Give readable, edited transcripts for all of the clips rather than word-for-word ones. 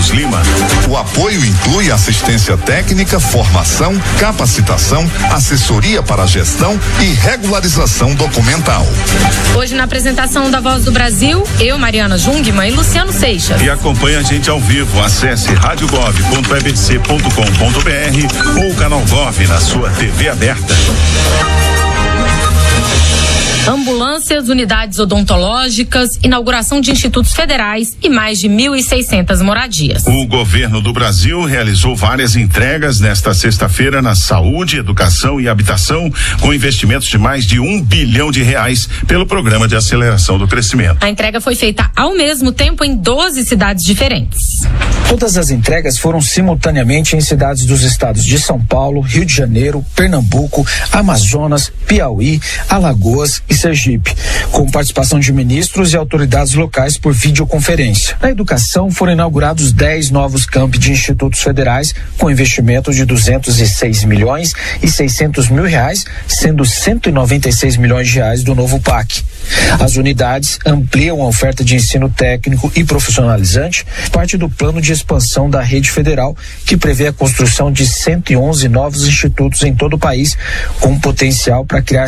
Ramos Lima. O apoio inclui assistência técnica, formação, capacitação, assessoria para gestão e regularização documental. Hoje na apresentação da Voz do Brasil, eu, Mariana Jungmann e Luciano Seixas. E acompanhe a gente ao vivo. Acesse radiogov.ebc.com.br ou o canal Gov na sua TV aberta. Ambulâncias, unidades odontológicas, inauguração de institutos federais e mais de 1.600 moradias. O governo do Brasil realizou várias entregas nesta sexta-feira na saúde, educação e habitação, com investimentos de mais de R$1 bilhão pelo Programa de Aceleração do Crescimento. A entrega foi feita ao mesmo tempo em 12 cidades diferentes. Todas as entregas foram simultaneamente em cidades dos estados de São Paulo, Rio de Janeiro, Pernambuco, Amazonas, Piauí, Alagoas e Sergipe, com participação de ministros e autoridades locais por videoconferência. Na educação, foram inaugurados 10 novos campi de institutos federais com investimento de R$206 milhões e R$600 mil, sendo R$196 milhões do novo PAC. As unidades ampliam a oferta de ensino técnico e profissionalizante, parte do plano de expansão da rede federal, que prevê a construção de 111 novos institutos em todo o país, com potencial para criar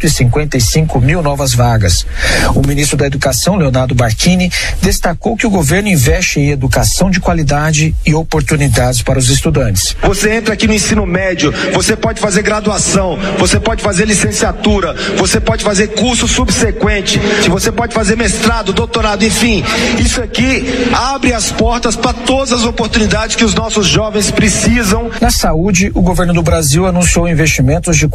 155 mil novas vagas. O ministro da Educação, Leonardo Barquini, destacou que o governo investe em educação de qualidade e oportunidades para os estudantes. Você entra aqui no ensino médio, você pode fazer graduação, você pode fazer licenciatura, você pode fazer curso subsequente, você pode fazer mestrado, doutorado, enfim. Isso aqui abre as portas para todas as oportunidades que os nossos jovens precisam. Na saúde, o governo do Brasil anunciou investimentos de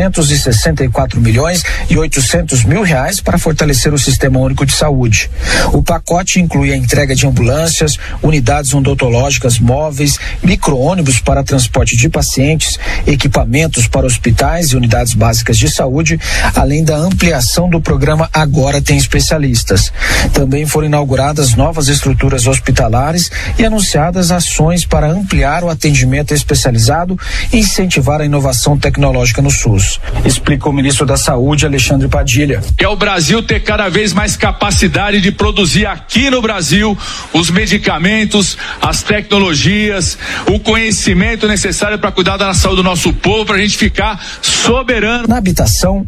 R$464 milhões e R$800 mil para fortalecer o Sistema Único de Saúde. O pacote inclui a entrega de ambulâncias, unidades odontológicas móveis, micro-ônibus para transporte de pacientes, equipamentos para hospitais e unidades básicas de saúde, além da ampliação do programa Agora Tem Especialistas. Também foram inauguradas novas estruturas hospitalares e anunciadas ações para ampliar o atendimento especializado e incentivar a inovação tecnológica no SUS. Explicou o ministro da Saúde, Alexandre Padilha. É o Brasil ter cada vez mais capacidade de produzir aqui no Brasil os medicamentos, as tecnologias, o conhecimento necessário para cuidar da saúde do nosso povo, para a gente ficar soberano. Na habitação,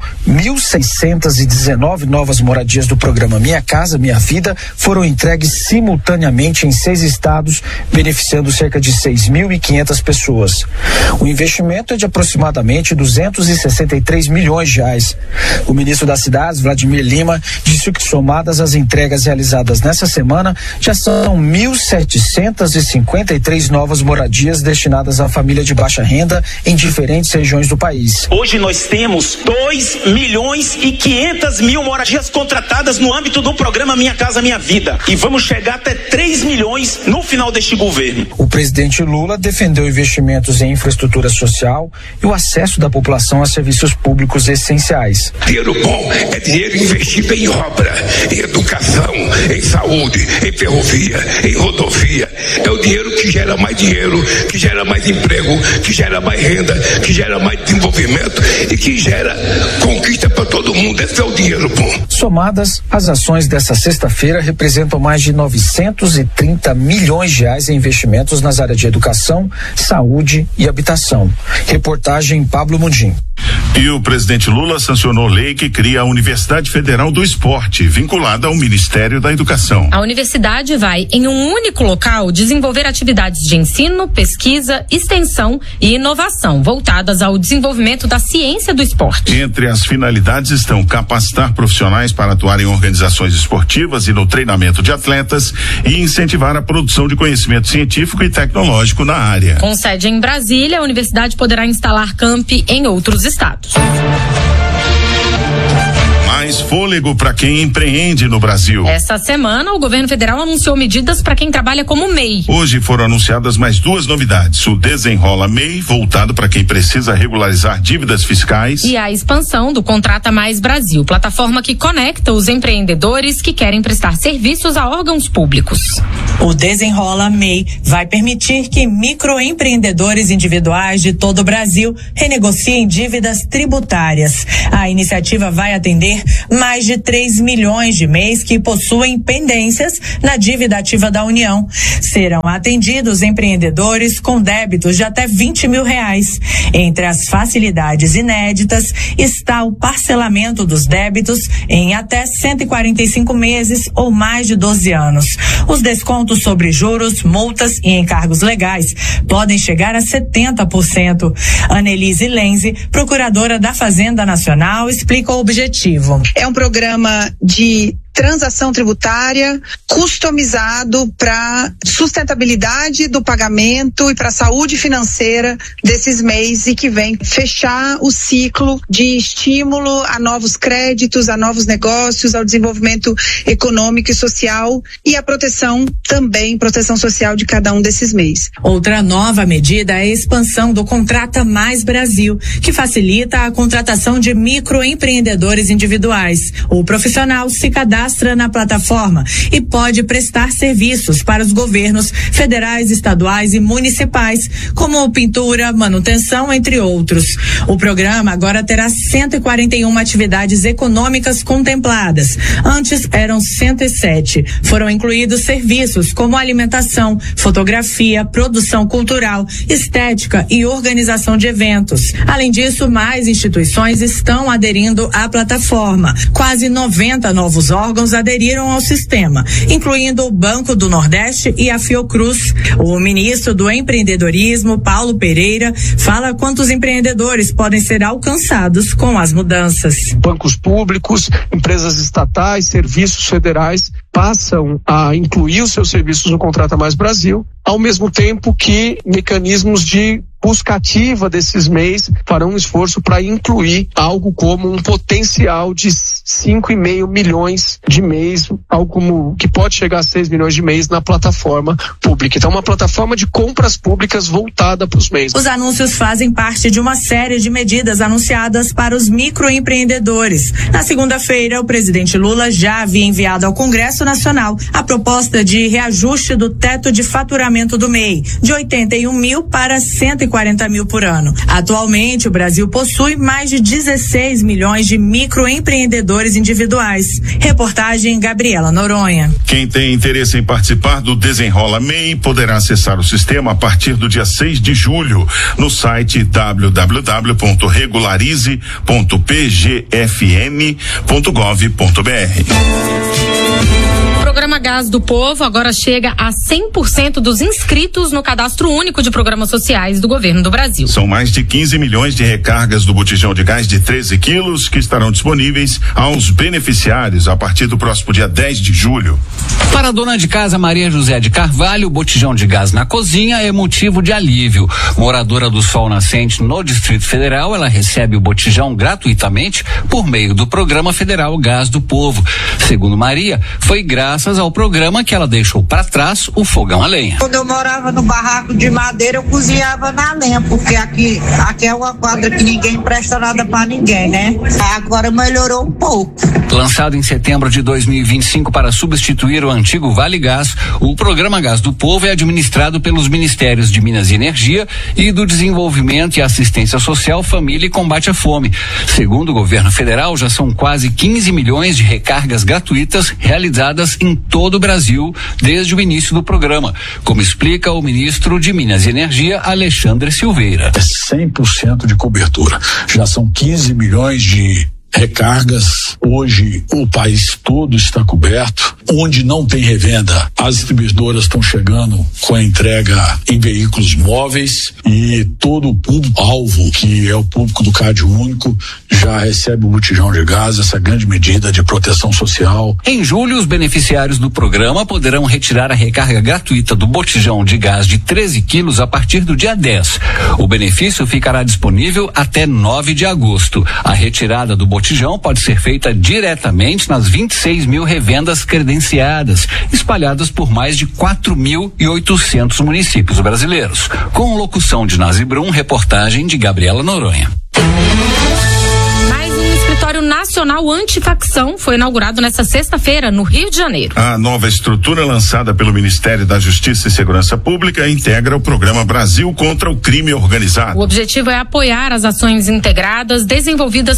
1.619 novas moradias do programa Minha Casa, Minha Vida foram entregues simultaneamente em 6 estados, beneficiando cerca de 6.500 pessoas. O investimento é de aproximadamente R$263 milhões. O ministro das Cidades, Vladimir Lima, disse que somadas as entregas realizadas nessa semana, já são 1.753 novas moradias destinadas à família de baixa renda em diferentes regiões do país. Hoje nós temos 2.500.000 moradias contratadas no âmbito do programa Minha Casa Minha Vida e vamos chegar até 3 milhões no final deste governo. O presidente Lula defendeu investimentos em infraestrutura social e o acesso da população a serviços públicos essenciais. Dinheiro bom é dinheiro investido em obra, em educação, em saúde, em ferrovia, em rodovia. É o dinheiro que gera mais dinheiro, que gera mais emprego, que gera mais renda, que gera mais desenvolvimento e que gera conquista para todo mundo. Esse é o dinheiro bom. Somadas, as ações dessa sexta-feira representam mais de R$930 milhões em investimentos nas áreas de educação, saúde e habitação. Reportagem Pablo Mundim. E o presidente Lula sancionou lei que cria a Universidade Federal do Esporte, vinculada ao Ministério da Educação. A universidade vai, em um único local, desenvolver atividades de ensino, pesquisa, extensão e inovação, voltadas ao desenvolvimento da ciência do esporte. Entre as finalidades estão capacitar profissionais para atuar em organizações esportivas e no treinamento de atletas e incentivar a produção de conhecimento científico e tecnológico na área. Com sede em Brasília, a universidade poderá instalar campi em outros estados. Mais fôlego para quem empreende no Brasil. Essa semana, o governo federal anunciou medidas para quem trabalha como MEI. Hoje foram anunciadas mais 2 novidades: o Desenrola MEI, voltado para quem precisa regularizar dívidas fiscais, e a expansão do Contrata Mais Brasil, plataforma que conecta os empreendedores que querem prestar serviços a órgãos públicos. O Desenrola MEI vai permitir que microempreendedores individuais de todo o Brasil renegociem dívidas tributárias. A iniciativa vai atender mais de 3 milhões de MEIs que possuem pendências na dívida ativa da União. Serão atendidos empreendedores com débitos de até R$20 mil. Entre as facilidades inéditas está o parcelamento dos débitos em até 145 meses ou mais de 12 anos. Os descontos sobre juros, multas e encargos legais podem chegar a 70%. Annelise Lenze, procuradora da Fazenda Nacional, explica o objetivo. É um programa de transação tributária customizado para sustentabilidade do pagamento e para a saúde financeira desses MEIs e que vem fechar o ciclo de estímulo a novos créditos, a novos negócios, ao desenvolvimento econômico e social e a proteção social de cada um desses MEIs. Outra nova medida é a expansão do Contrata Mais Brasil, que facilita a contratação de microempreendedores individuais. O profissional se cadastra na plataforma e pode prestar serviços para os governos federais, estaduais e municipais, como pintura, manutenção, entre outros. O programa agora terá 141 atividades econômicas contempladas. Antes eram 107. Foram incluídos serviços como alimentação, fotografia, produção cultural, estética e organização de eventos. Além disso, mais instituições estão aderindo à plataforma. Quase 90 novos órgãos aderiram ao sistema, incluindo o Banco do Nordeste e a Fiocruz. O ministro do Empreendedorismo, Paulo Pereira, fala quantos empreendedores podem ser alcançados com as mudanças. Bancos públicos, empresas estatais, serviços federais passam a incluir os seus serviços no Contrata Mais Brasil, ao mesmo tempo que mecanismos de busca ativa desses MEIs farão um esforço para incluir algo como um potencial de 5,5 milhões de MEIs, algo como que pode chegar a 6 milhões de MEIs na plataforma pública. Então, uma plataforma de compras públicas voltada para os MEIs. Os anúncios fazem parte de uma série de medidas anunciadas para os microempreendedores. Na segunda-feira, o presidente Lula já havia enviado ao Congresso Nacional a proposta de reajuste do teto de faturamento do MEI, de 81 mil para 140 mil por ano. Atualmente, o Brasil possui mais de 16 milhões de microempreendedores individuais. Reportagem Gabriela Noronha. Quem tem interesse em participar do Desenrola MEI poderá acessar o sistema a partir do dia 6 de julho no site www.regularize.pgfm.gov.br. O programa Gás do Povo agora chega a 100% dos inscritos no Cadastro Único de Programas Sociais do Governo do Brasil. São mais de 15 milhões de recargas do botijão de gás de 13 quilos que estarão disponíveis aos beneficiários a partir do próximo dia 10 de julho. Para a dona de casa Maria José de Carvalho, o botijão de gás na cozinha é motivo de alívio. Moradora do Sol Nascente no Distrito Federal, ela recebe o botijão gratuitamente por meio do Programa Federal Gás do Povo. Segundo Maria, foi graças ao programa que ela deixou para trás o fogão a lenha. Quando eu morava no barraco de madeira, eu cozinhava na lenha, porque aqui é uma quadra que ninguém presta nada para ninguém, né? Agora melhorou um pouco. Lançado em setembro de 2025 para substituir o antigo Vale Gás, o programa Gás do Povo é administrado pelos Ministérios de Minas e Energia e do Desenvolvimento e Assistência Social, Família e Combate à Fome. Segundo o governo federal, já são quase 15 milhões de recargas gratuitas realizadas em todo o Brasil desde o início do programa, como explica o ministro de Minas e Energia, Alexandre Silveira. É 100% de cobertura. Já são 15 milhões de recargas. Hoje o país todo está coberto. Onde não tem revenda, as distribuidoras estão chegando com a entrega em veículos móveis e todo o público-alvo, que é o público do Cade Único, já recebe o botijão de gás, essa grande medida de proteção social. Em julho, os beneficiários do programa poderão retirar a recarga gratuita do botijão de gás de 13 quilos a partir do dia 10. O benefício ficará disponível até 9 de agosto. A retirada do botijão pode ser feita diretamente nas 26 mil revendas credenciadas, espalhadas por mais de 4.800 municípios brasileiros. Com locução de Nazi Brum, reportagem de Gabriela Noronha. Escritório Nacional Antifacção foi inaugurado nesta sexta-feira, no Rio de Janeiro. A nova estrutura lançada pelo Ministério da Justiça e Segurança Pública integra o programa Brasil contra o Crime Organizado. O objetivo é apoiar as ações integradas desenvolvidas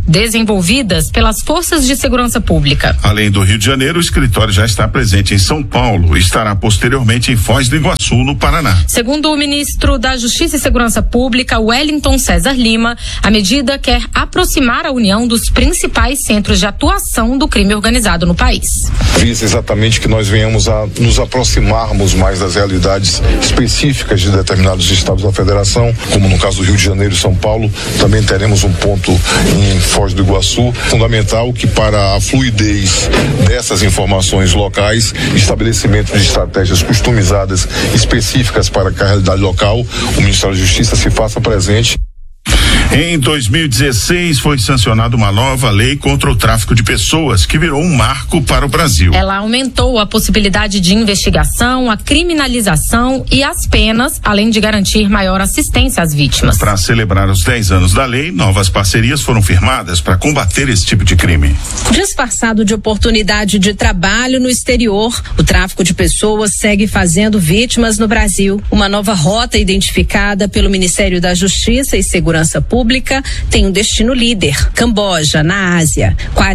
pelas forças de segurança pública. Além do Rio de Janeiro, o escritório já está presente em São Paulo e estará posteriormente em Foz do Iguaçu, no Paraná. Segundo o ministro da Justiça e Segurança Pública, Wellington César Lima, a medida quer aproximar a União dos principais centros de atuação do crime organizado no país. Visa exatamente que nós venhamos a nos aproximarmos mais das realidades específicas de determinados estados da federação, como no caso do Rio de Janeiro e São Paulo. Também teremos um ponto em Foz do Iguaçu, fundamental que para a fluidez dessas informações locais, estabelecimento de estratégias customizadas específicas para a realidade local, o Ministério da Justiça se faça presente. Em 2016 foi sancionada uma nova lei contra o tráfico de pessoas, que virou um marco para o Brasil. Ela aumentou a possibilidade de investigação, a criminalização e as penas, além de garantir maior assistência às vítimas. Para celebrar os 10 anos da lei, novas parcerias foram firmadas para combater esse tipo de crime. Disfarçado de oportunidade de trabalho no exterior, o tráfico de pessoas segue fazendo vítimas no Brasil. Uma nova rota identificada pelo Ministério da Justiça e Segurança Pública tem um destino líder, Camboja, na Ásia.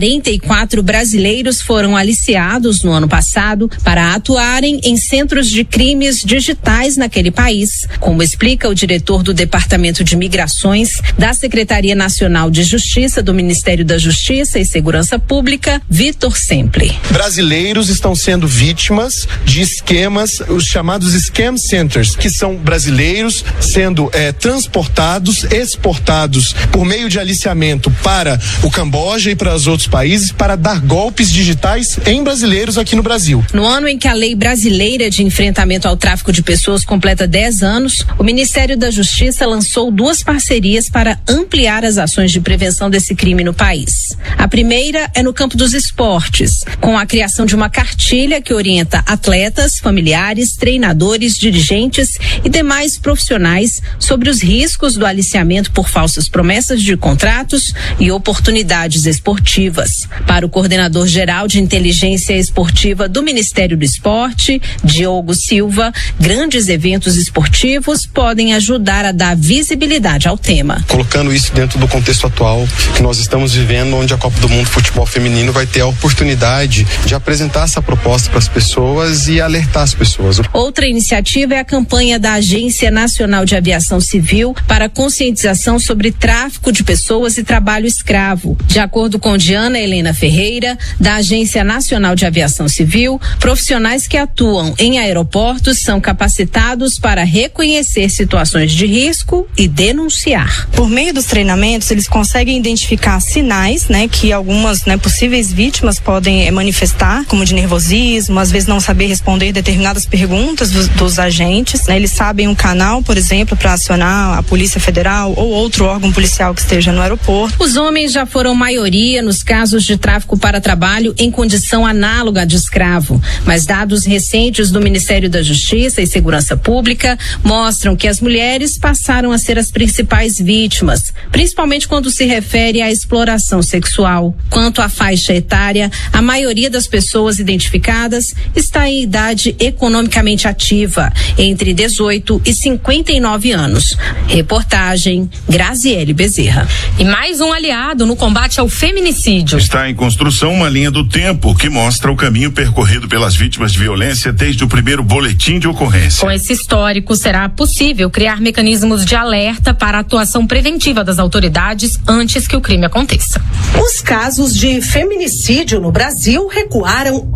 44 brasileiros foram aliciados no ano passado para atuarem em centros de crimes digitais naquele país, como explica o diretor do Departamento de Migrações da Secretaria Nacional de Justiça do Ministério da Justiça e Segurança Pública, Vitor Sempre. Brasileiros estão sendo vítimas de esquemas, os chamados scam centers, que são brasileiros sendo transportados, exportados por meio de aliciamento para o Camboja e para os outros países para dar golpes digitais em brasileiros aqui no Brasil. No ano em que a lei brasileira de enfrentamento ao tráfico de pessoas completa 10 anos, o Ministério da Justiça lançou 2 parcerias para ampliar as ações de prevenção desse crime no país. A primeira é no campo dos esportes, com a criação de uma cartilha que orienta atletas, familiares, treinadores, dirigentes e demais profissionais sobre os riscos do aliciamento por falsas promessas de contratos e oportunidades esportivas. Para o coordenador geral de inteligência esportiva do Ministério do Esporte, Diogo Silva, grandes eventos esportivos podem ajudar a dar visibilidade ao tema. Colocando isso dentro do contexto atual que nós estamos vivendo, onde a Copa do Mundo Futebol Feminino vai ter a oportunidade de apresentar essa proposta para as pessoas e alertar as pessoas. Outra iniciativa é a campanha da Agência Nacional de Aviação Civil para conscientização sobre tráfico de pessoas e trabalho escravo. De acordo com Diana Helena Ferreira, da Agência Nacional de Aviação Civil, profissionais que atuam em aeroportos são capacitados para reconhecer situações de risco e denunciar. Por meio dos treinamentos, eles conseguem identificar sinais, que algumas, possíveis vítimas podem manifestar, como de nervosismo, às vezes não saber responder determinadas perguntas dos agentes, Eles sabem um canal, por exemplo, para acionar a Polícia Federal ou outro órgão policial que esteja no aeroporto. Os homens já foram maioria nos casos de tráfico para trabalho em condição análoga de escravo, mas dados recentes do Ministério da Justiça e Segurança Pública mostram que as mulheres passaram a ser as principais vítimas, principalmente quando se refere à exploração sexual. Quanto à faixa etária, a maioria das pessoas identificadas está em idade economicamente ativa, entre 18 e 59 anos. Reportagem Graziele Bezerra. E mais um aliado no combate ao feminicídio. Está em construção uma linha do tempo que mostra o caminho percorrido pelas vítimas de violência desde o primeiro boletim de ocorrência. Com esse histórico, será possível criar mecanismos de alerta para a atuação preventiva das autoridades antes que o crime aconteça. Os casos de feminicídio no Brasil recuaram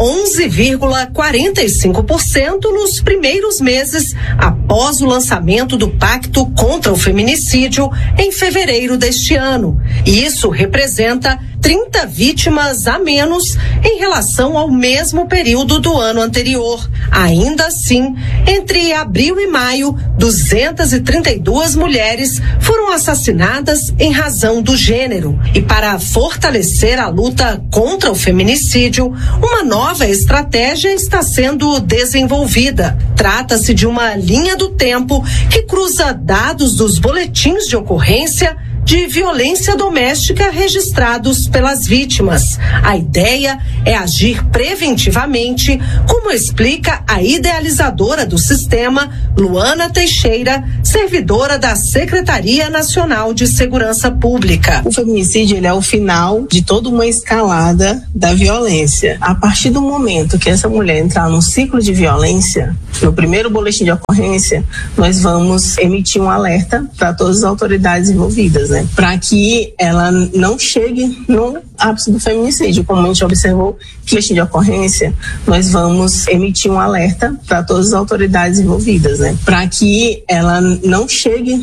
11,45% nos primeiros meses após o lançamento do Pacto contra o Feminicídio em fevereiro deste ano. Isso representa 30 vítimas a menos em relação ao mesmo período do ano anterior. Ainda assim, entre abril e maio, 232 mulheres foram assassinadas em razão do gênero. E para fortalecer a luta contra o feminicídio, uma nova estratégia está sendo desenvolvida. Trata-se de uma linha do tempo que cruza dados dos boletins de ocorrência de violência doméstica registrados pelas vítimas. A ideia é agir preventivamente, como explica a idealizadora do sistema, Luana Teixeira, servidora da Secretaria Nacional de Segurança Pública. O feminicídio ele é o final de toda uma escalada da violência. A partir do momento que essa mulher entrar num ciclo de violência, no primeiro boletim de ocorrência, nós vamos emitir um alerta para todas as autoridades envolvidas, né? Para que ela não chegue no ápice do feminicídio. Como a gente observou, no boletim de ocorrência, nós vamos emitir um alerta para todas as autoridades envolvidas, né? Para que ela não chegue